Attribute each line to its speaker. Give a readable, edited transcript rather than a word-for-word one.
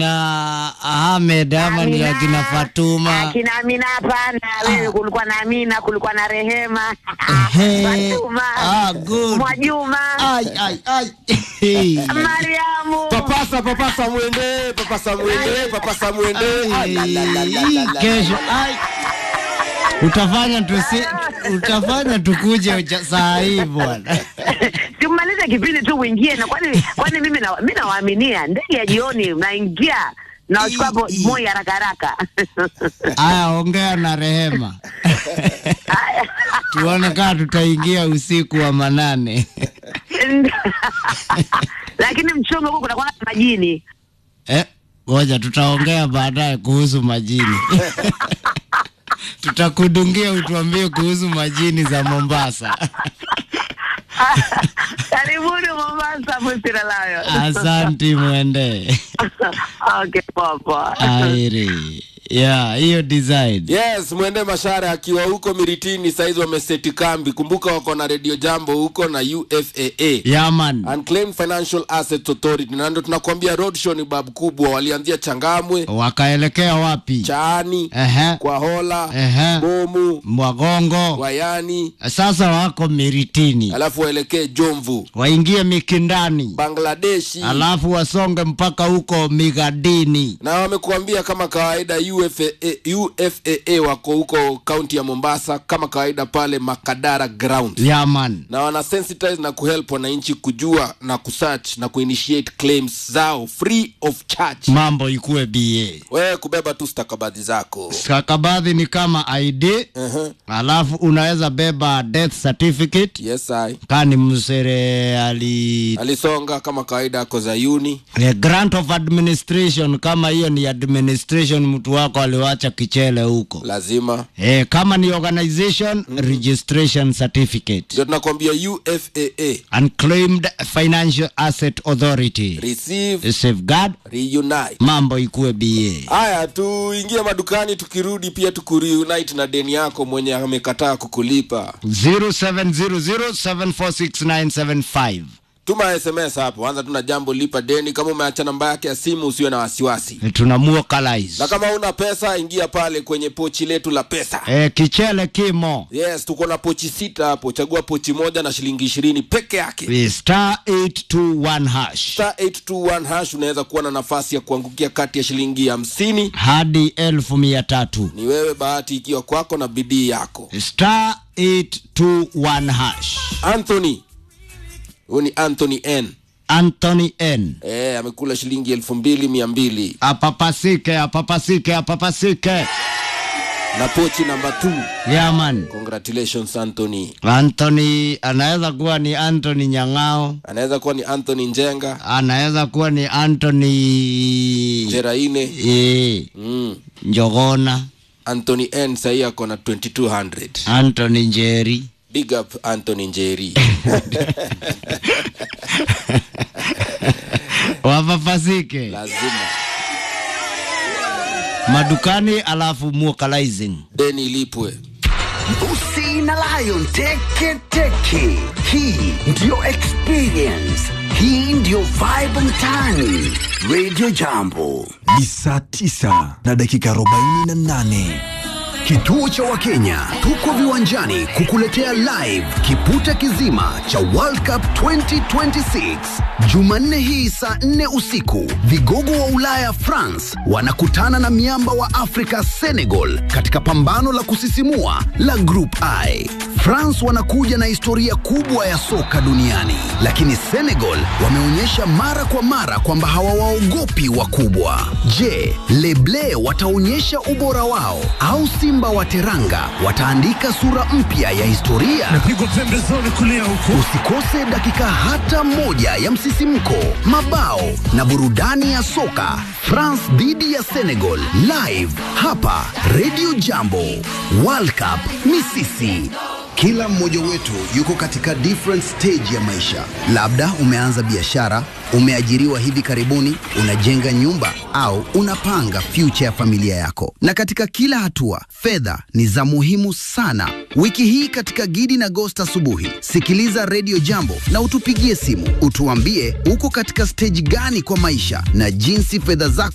Speaker 1: Ahmed ama ni akina Fatuma.
Speaker 2: Akina Amina hapana. Wewe kulikuwa na Amina, kulikuwa na Rehema. Fatuma.
Speaker 1: Good.
Speaker 2: Mwajuma. Mariamu.
Speaker 3: Papasa mwende.
Speaker 1: Kesho utafanya tukuje saa hii bwana.
Speaker 2: Tumalize kipindi tu uingie na kwani mimi nawaaminia ndege ya jioni mnaingia na uchukua hapo moyo haraka.
Speaker 1: Aya, ongea na Rehema. Tuone kama tutaingia usiku wa manane.
Speaker 2: Lakini mchongo huko kuna kwa majini.
Speaker 1: Ngoja tutaongea baadaye kuhusu majini. Tutakudungia utuambie kuhusu majini za Mombasa.
Speaker 2: Karibuni Mombasa Msira Layo.
Speaker 1: Asante mwende.
Speaker 2: Okay, papa.
Speaker 1: Airi. Yeah, hiyo design.
Speaker 3: Yes, mwende Mashare akiwa huko Miritini saizi wameseti kambi. Kumbuka wako na Radio Jambo huko na UFAA.
Speaker 1: Yeah man.
Speaker 3: Unclaimed Financial Assets Authority. Na ndio tunakwambia roadshow ni babu kubwa. Walianzia Changamwe.
Speaker 1: Wakaelekea wapi?
Speaker 3: Chaani. Kwa Hola. Bomu.
Speaker 1: Mwagongo.
Speaker 3: Wayani.
Speaker 1: Sasa wako Miritini.
Speaker 3: Alafu waelekee Jomvu.
Speaker 1: Waingie Mikindani.
Speaker 3: Bangladeshi.
Speaker 1: Alafu wasonge mpaka huko Migadini.
Speaker 3: Na wamekuambia kama kawaida UFAA wako huko county ya Mombasa kama kawaida pale Makadara ground.
Speaker 1: Yeah man.
Speaker 3: Na wana sensitize na kuhelp wananchi kujua na kusearch na kuinitiate claims zao free of charge.
Speaker 1: Mambo ikue BA.
Speaker 3: Wewe kubeba tu stakabadhi zako.
Speaker 1: Stakabadhi ni kama ID. Alafu unaweza beba death certificate.
Speaker 3: Yes I.
Speaker 1: Kani msere
Speaker 3: alisonga kama kawaida ako za uni.
Speaker 1: Grant of administration kama hiyo ni administration mtu wako aliwacha kichele huko.
Speaker 3: Lazima.
Speaker 1: Kama ni organization registration certificate.
Speaker 3: Ndio tunakwambia UFAA.
Speaker 1: Unclaimed Financial Asset Authority.
Speaker 3: Receive,
Speaker 1: safeguard,
Speaker 3: reunite.
Speaker 1: Mambo ikue BA.
Speaker 3: Haya tuingie madukani tukirudi pia tukureunite na deni yako mwenye amekataa kukulipa.
Speaker 1: 0700746975.
Speaker 3: Tuma SMS hapo. Anza tuna jambo lipa deni. Kama umeacha namba yake ya simu usiwe na wasiwasi.
Speaker 1: Tunamwokalize.
Speaker 3: Na kama una pesa ingia pale kwenye pochi letu la pesa.
Speaker 1: Kichele kimo.
Speaker 3: Yes, tuko na pochi 6 hapo. Chagua pochi moja na shilingi 20 peke yake.
Speaker 1: *821#.
Speaker 3: *821# unaweza kuwa na nafasi ya kuangukia kati ya shilingi 50
Speaker 1: hadi 1300.
Speaker 3: Ni wewe bahati ikiwa kwako na bidii yako.
Speaker 1: *821#.
Speaker 3: Anthony. Huyu ni Anthony N.
Speaker 1: Anthony N.
Speaker 3: Amekula shilingi 2200.
Speaker 1: Apapasike.
Speaker 3: Na pochi namba 2.
Speaker 1: Yeah man.
Speaker 3: Congratulations Anthony.
Speaker 1: Anthony anaweza kuwa ni Anthony Nyangao.
Speaker 3: Anaweza kuwa ni Anthony Njenga.
Speaker 1: Anaweza kuwa ni Anthony
Speaker 3: Jeraine.
Speaker 1: Njogona.
Speaker 3: Anthony N sasa ako na 2200.
Speaker 1: Anthony Njeri.
Speaker 3: Big up Anthony Njeri.
Speaker 1: Wapapasike.
Speaker 3: Lazima.
Speaker 1: Madukani alafu muokalizing.
Speaker 3: Deni lipwe.
Speaker 4: Busi na Lion teke. Hii ndio experience. Hii ndio vibe mtaani. Radio Jambo.
Speaker 5: Ni saa 9:48.
Speaker 4: Kituo cha Wakenya, tuko viwanjani kukuletea live kipute kizima cha World Cup 2026. Jumanne hii saa 4 usiku, vigogo wa Ulaya France wanakutana na miamba wa Afrika Senegal katika pambano la kusisimua la Group I. France wanakuja na historia kubwa ya soka duniani, lakini Senegal wameonyesha mara kwa mara kwamba hawawaogopi wakubwa. Je, Les Bleus wataonyesha ubora wao au Simba wa Teranga wataandika sura mpya ya historia?
Speaker 5: Napigwa pembezoni kulia huko.
Speaker 4: Usikose dakika hata moja ya msisimko, mabao na burudani ya soka. France dhidi ya Senegal live hapa Radio Jambo. World Cup ni sisi. Kila mmoja wetu yuko katika different stage ya maisha. Labda umeanza biashara, umeajiriwa hivi karibuni, unajenga nyumba au unapanga future ya familia yako. Na katika kila hatua, fedha ni za muhimu sana. Wiki hii katika Gidi na Gosta asubuhi, sikiliza Radio Jambo na utupigie simu. Utuambie uko katika stage gani kwa maisha na jinsi fedha zako